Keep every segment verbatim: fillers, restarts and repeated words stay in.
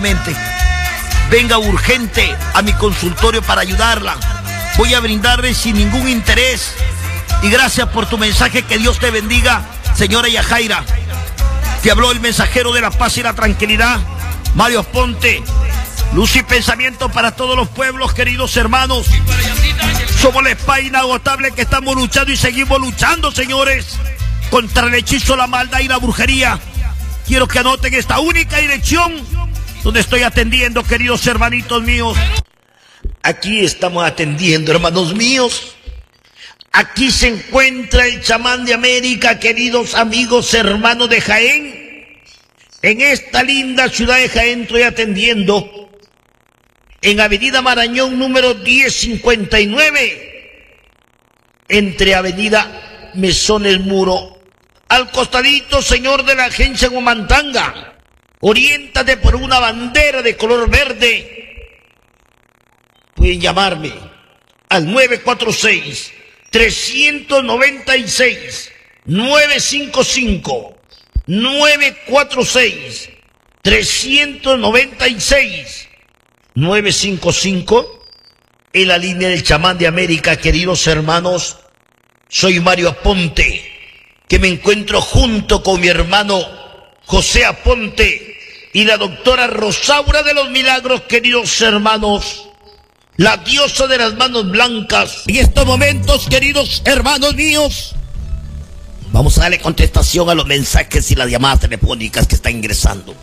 Venga urgente a mi consultorio para ayudarla. Voy a brindarle sin ningún interés. Y gracias por tu mensaje. Que Dios te bendiga, señora Yajaira. Te habló el mensajero de la paz y la tranquilidad, Mario Ponte. Luz y pensamiento para todos los pueblos, queridos hermanos. Somos la espada inagotable que estamos luchando y seguimos luchando, señores, contra el hechizo, la maldad y la brujería. Quiero que anoten esta única dirección donde estoy atendiendo, queridos hermanitos míos. Aquí estamos atendiendo, hermanos míos. Aquí se encuentra el chamán de América, queridos amigos, hermanos de Jaén. En esta linda ciudad de Jaén estoy atendiendo en Avenida Marañón número diez cincuenta y nueve, entre Avenida Mesón El Muro, al costadito, señor, de la agencia Huamantanga. Oriéntate por una bandera de color verde. Pueden llamarme al nueve cuatro seis, tres nueve seis, nueve cinco cinco, nueve cuatro seis, tres nueve seis, nueve cinco cinco, en la línea del chamán de América, queridos hermanos. Soy Mario Aponte, que me encuentro junto con mi hermano José Aponte y la doctora Rosaura de los Milagros, queridos hermanos, la diosa de las manos blancas. En estos momentos, queridos hermanos míos, vamos a darle contestación a los mensajes y las llamadas telefónicas que están ingresando.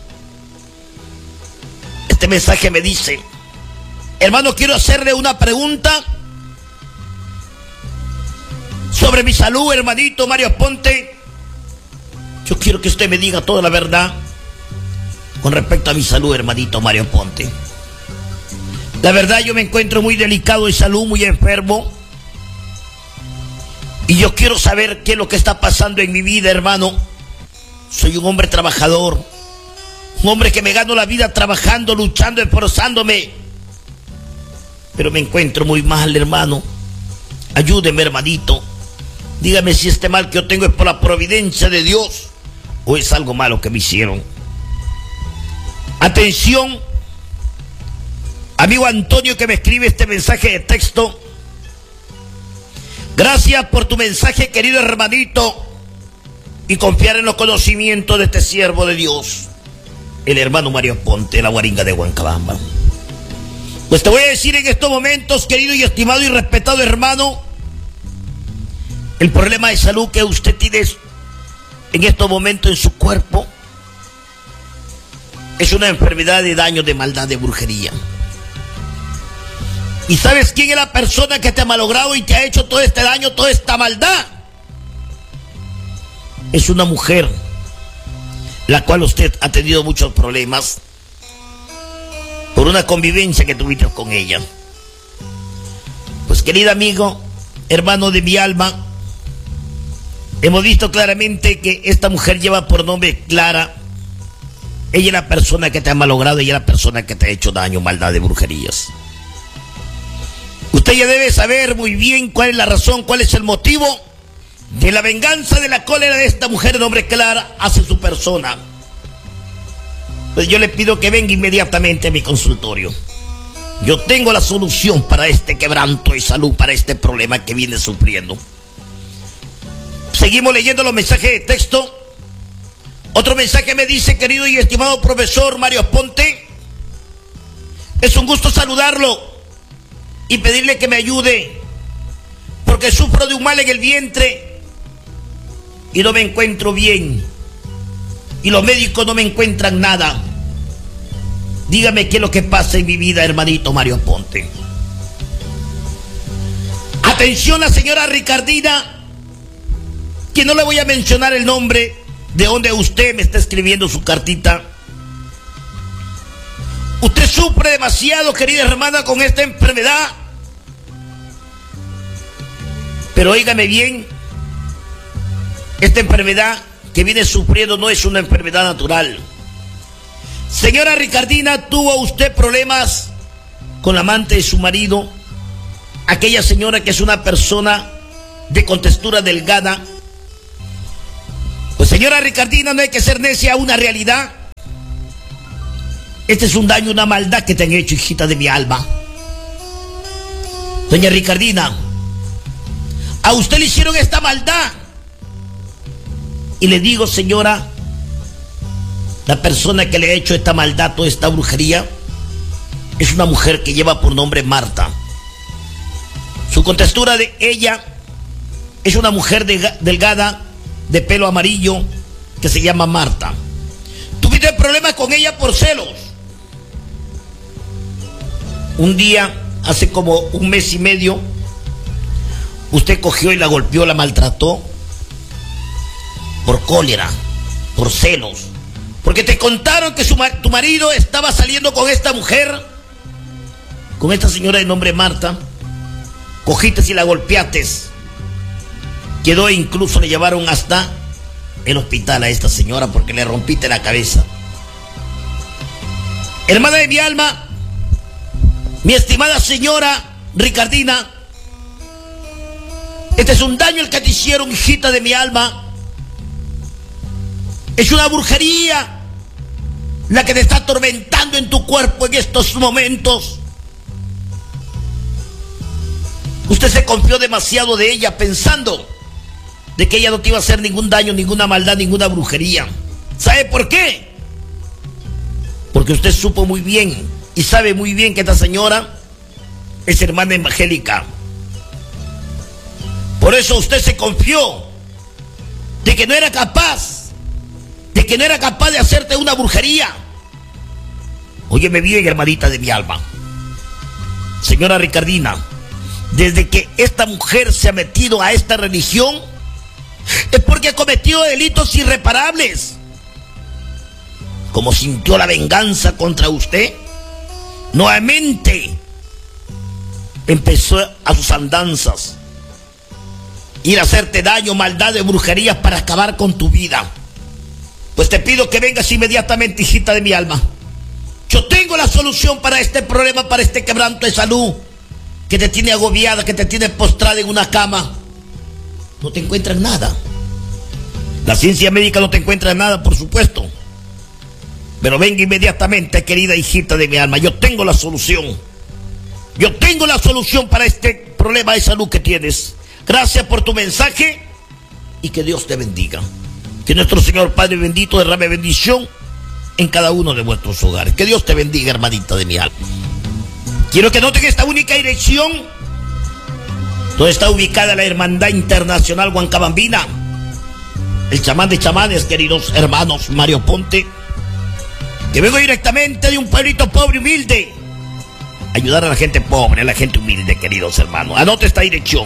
Este mensaje me dice: hermano, quiero hacerle una pregunta sobre mi salud, hermanito Mario Aponte. Yo quiero que usted me diga toda la verdad con respecto a mi salud, hermanito Mario Aponte. La verdad, yo me encuentro muy delicado de salud, muy enfermo. Y yo quiero saber qué es lo que está pasando en mi vida, hermano. Soy un hombre trabajador, un hombre que me gano la vida trabajando, luchando, esforzándome. Pero me encuentro muy mal, hermano. Ayúdeme, hermanito. Dígame si este mal que yo tengo es por la providencia de Dios o es algo malo que me hicieron. Atención, amigo Antonio, que me escribe este mensaje de texto. Gracias por tu mensaje, querido hermanito, y confiar en los conocimientos de este siervo de Dios, el hermano Mario Aponte, la Guaringa de Huancabamba. Pues te voy a decir en estos momentos, querido y estimado y respetado hermano, el problema de salud que usted tiene en estos momentos en su cuerpo es una enfermedad de daño, de maldad, de brujería. ¿Y sabes quién es la persona que te ha malogrado y te ha hecho todo este daño, toda esta maldad? Es una mujer, la cual usted ha tenido muchos problemas por una convivencia que tuviste con ella. Pues, querido amigo, hermano de mi alma, hemos visto claramente que esta mujer lleva por nombre Clara. Ella es la persona que te ha malogrado, ella es la persona que te ha hecho daño, maldad, de brujerías. Usted ya debe saber muy bien cuál es la razón, cuál es el motivo de la venganza, de la cólera de esta mujer de nombre Clara hacia su persona. Pues yo le pido que venga inmediatamente a mi consultorio. Yo tengo la solución para este quebranto de salud, para este problema que viene sufriendo. Seguimos leyendo los mensajes de texto. Otro mensaje me dice: querido y estimado profesor Mario Aponte, es un gusto saludarlo y pedirle que me ayude, porque sufro de un mal en el vientre y no me encuentro bien, y los médicos no me encuentran nada. Dígame qué es lo que pasa en mi vida, hermanito Mario Aponte. Atención, la señora Ricardina, que no le voy a mencionar el nombre de donde usted me está escribiendo su cartita. Usted sufre demasiado, querida hermana, con esta enfermedad. Pero óigame bien, esta enfermedad que viene sufriendo no es una enfermedad natural. Señora Ricardina, tuvo usted problemas con la amante de su marido, aquella señora que es una persona de contextura delgada. Pues, señora Ricardina, no hay que ser necia a una realidad. Este es un daño, una maldad que te han hecho, hijita de mi alma. Doña Ricardina, a usted le hicieron esta maldad. Y le digo, señora, la persona que le ha hecho esta maldad, toda esta brujería, es una mujer que lleva por nombre Marta. Su contextura de ella es una mujer de, delgada, de pelo amarillo, que se llama Marta. Tuviste problemas con ella por celos. Un día, hace como un mes y medio, usted cogió y la golpeó, la maltrató por cólera, por celos, porque te contaron que su, tu marido estaba saliendo con esta mujer, con esta señora de nombre Marta. Cogiste y la golpeaste, quedó, e incluso le llevaron hasta el hospital a esta señora porque le rompiste la cabeza. Hermana de mi alma, mi estimada señora Ricardina, este es un daño el que te hicieron, hijita de mi alma. Es una brujería la que te está atormentando en tu cuerpo en estos momentos. Usted se confió demasiado de ella, pensando de que ella no te iba a hacer ningún daño, ninguna maldad, ninguna brujería. ¿Sabe por qué? Porque usted supo muy bien y sabe muy bien que esta señora es hermana evangélica. Por eso usted se confió de que no era capaz, de que no era capaz de hacerte una brujería. Óyeme bien, hermanita de mi alma. Señora Ricardina, desde que esta mujer se ha metido a esta religión, es porque ha cometido delitos irreparables. Como sintió la venganza contra usted, nuevamente empezó a sus andanzas, ir a hacerte daño, maldad de brujerías para acabar con tu vida. Pues te pido que vengas inmediatamente, hijita de mi alma. Yo tengo la solución para este problema, para este quebranto de salud que te tiene agobiada, que te tiene postrada en una cama. No te encuentras nada. La ciencia médica no te encuentra nada, por supuesto. Pero venga inmediatamente, querida hijita de mi alma. Yo tengo la solución. Yo tengo la solución para este problema de salud que tienes. Gracias por tu mensaje y que Dios te bendiga. Que nuestro Señor Padre bendito derrame bendición en cada uno de vuestros hogares. Que Dios te bendiga, hermanita de mi alma. Quiero que noten esta única dirección donde está ubicada la Hermandad Internacional Huancabambina, el chamán de chamanes, queridos hermanos, Mario Ponte, que vengo directamente de un pueblito pobre, humilde, ayudar a la gente pobre, a la gente humilde, queridos hermanos. Anote esta dirección.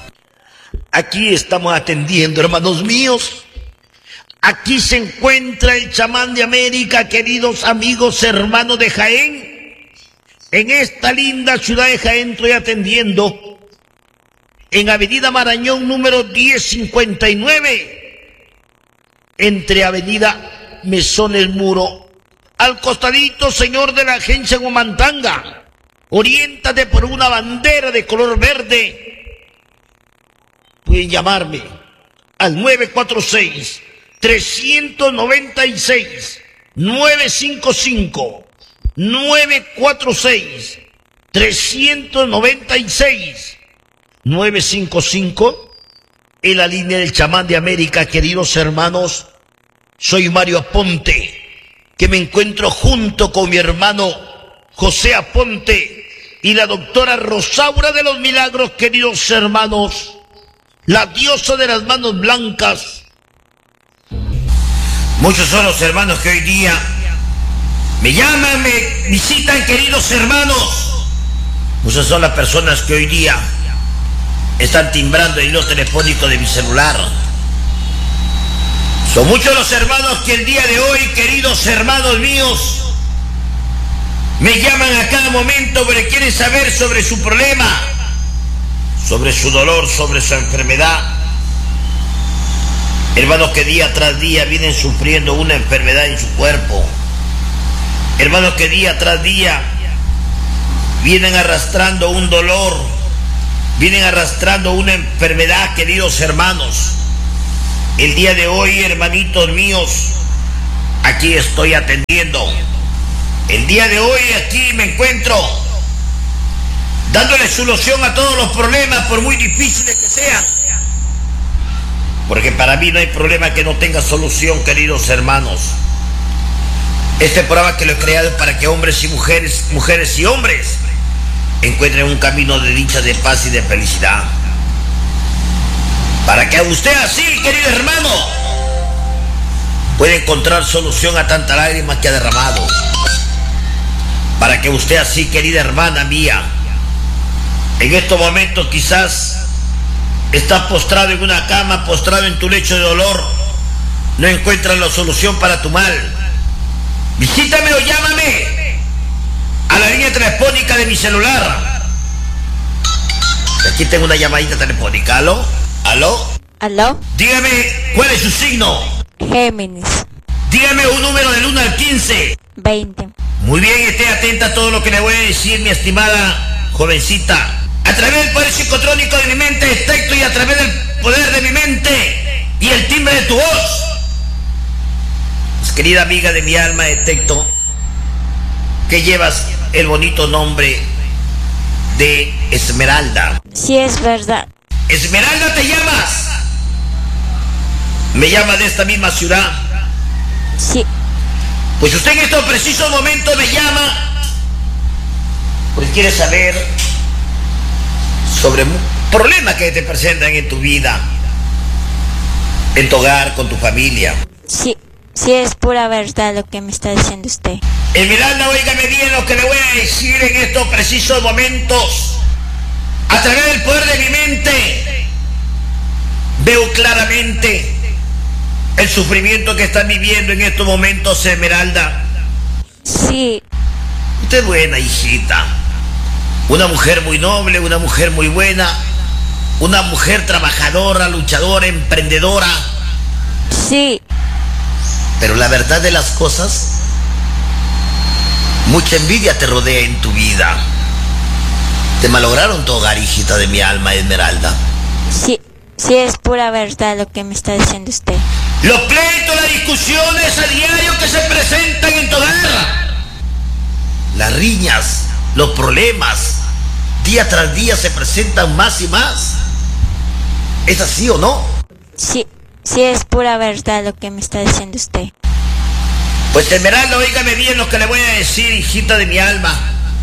Aquí estamos atendiendo, hermanos míos. Aquí se encuentra el chamán de América, queridos amigos, hermanos de Jaén. En esta linda ciudad de Jaén estoy atendiendo en Avenida Marañón número diez cincuenta y nueve, entre Avenida Mesón El Muro, al costadito, señor, de la agencia Huamantanga. Oriéntate por una bandera de color verde. Pueden llamarme al nueve cuatro seis, tres nueve seis, nueve cinco cinco. nueve cuatro seis, tres nueve seis, nueve cinco cinco, en la línea del chamán de América, queridos hermanos. Soy Mario Aponte, que me encuentro junto con mi hermano José Aponte y la doctora Rosaura de los Milagros, queridos hermanos, la diosa de las manos blancas. Muchos son los hermanos que hoy día me llaman, me visitan, queridos hermanos. Muchas son las personas que hoy día están timbrando el hilo telefónico de mi celular. Son muchos los hermanos que el día de hoy, queridos hermanos míos, me llaman a cada momento porque quieren saber sobre su problema, sobre su dolor, sobre su enfermedad. Hermanos que día tras día vienen sufriendo una enfermedad en su cuerpo. Hermanos que día tras día vienen arrastrando un dolor, vienen arrastrando una enfermedad, queridos hermanos. El día de hoy, hermanitos míos, aquí estoy atendiendo. El día de hoy aquí me encuentro dándole solución a todos los problemas, por muy difíciles que sean. Porque para mí no hay problema que no tenga solución, queridos hermanos. Este programa que lo he creado para que hombres y mujeres, mujeres y hombres encuentren un camino de dicha, de paz y de felicidad. Para que usted así, querido hermano, pueda encontrar solución a tantas lágrimas que ha derramado. Para que usted así, querida hermana mía, en estos momentos quizás estás postrado en una cama, postrado en tu lecho de dolor, no encuentras la solución para tu mal. Visítame o llámame a la línea telefónica de mi celular. Aquí tengo una llamadita telefónica. ¿Aló? ¿Aló? ¿Aló? Dígame, ¿cuál es su signo? Géminis. Dígame un número del uno al quince. veinte. Muy bien, esté atenta a todo lo que le voy a decir, mi estimada jovencita. A través del poder psicotrónico de mi mente, detecto, y a través del poder de mi mente y el timbre de tu voz, pues, querida amiga de mi alma, detecto que llevas el bonito nombre de Esmeralda. Sí, es verdad. Esmeralda, ¿te llamas? ¿Me llama de esta misma ciudad? Sí. Pues usted en estos precisos momentos me llama, pues quiere saber sobre problemas que te presentan en tu vida, en tu hogar, con tu familia. Sí, sí, es pura verdad lo que me está diciendo usted. Esmeralda, óigame bien lo que le voy a decir en estos precisos momentos. A través del poder de mi mente, veo claramente el sufrimiento que están viviendo en estos momentos, Esmeralda. Sí. Usted es buena, hijita. Una mujer muy noble, una mujer muy buena, una mujer trabajadora, luchadora, emprendedora. Sí. Pero la verdad de las cosas, mucha envidia te rodea en tu vida. Te malograron tu hogar, hijita de mi alma, Esmeralda. Sí, sí, es pura verdad lo que me está diciendo usted. Los pleitos, las discusiones a diario que se presentan en tu hogar, las riñas, los problemas, día tras día se presentan más y más. ¿Es así o no? Sí, sí, es pura verdad lo que me está diciendo usted. Pues Esmeralda, óigame bien lo que le voy a decir, hijita de mi alma.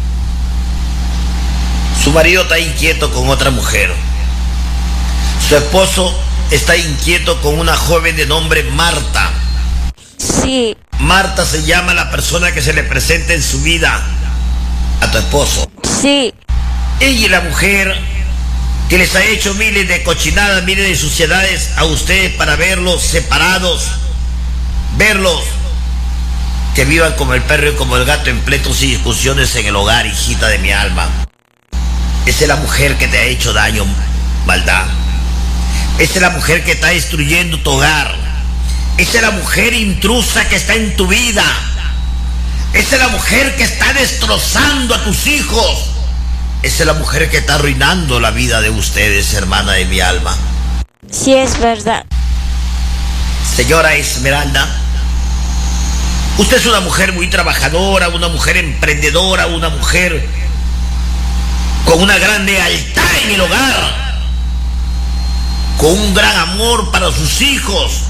Su marido está inquieto con otra mujer. Su esposo está inquieto con una joven de nombre Marta. Sí. Marta se llama la persona que se le presenta en su vida a tu esposo. Sí. Ella es la mujer que les ha hecho miles de cochinadas, miles de suciedades a ustedes para verlos separados, verlos que vivan como el perro y como el gato en pleitos y discusiones en el hogar, hijita de mi alma. Esa es la mujer que te ha hecho daño, maldad. Esa es la mujer que está destruyendo tu hogar. Esa es la mujer intrusa que está en tu vida. Esa es la mujer que está destrozando a tus hijos. Esa es la mujer que está arruinando la vida de ustedes, hermana de mi alma. Sí, es verdad. Señora Esmeralda, usted es una mujer muy trabajadora, una mujer emprendedora, una mujer con una gran lealtad en el hogar, con un gran amor para sus hijos.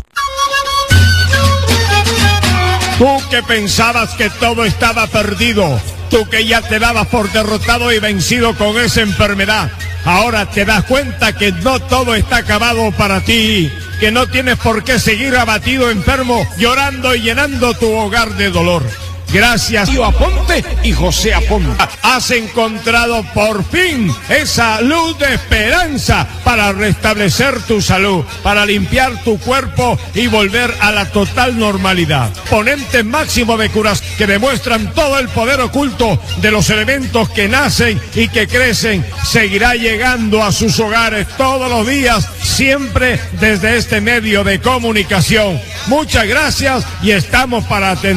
Tú que pensabas que todo estaba perdido, tú que ya te dabas por derrotado y vencido con esa enfermedad, ahora te das cuenta que no todo está acabado para ti, que no tienes por qué seguir abatido, enfermo, llorando y llenando tu hogar de dolor. Gracias, Tío Aponte y José Aponte. Has encontrado por fin esa luz de esperanza para restablecer tu salud, para limpiar tu cuerpo y volver a la total normalidad. Ponente máximo de curas que demuestran todo el poder oculto de los elementos que nacen y que crecen, seguirá llegando a sus hogares todos los días, siempre desde este medio de comunicación. Muchas gracias y estamos para atender.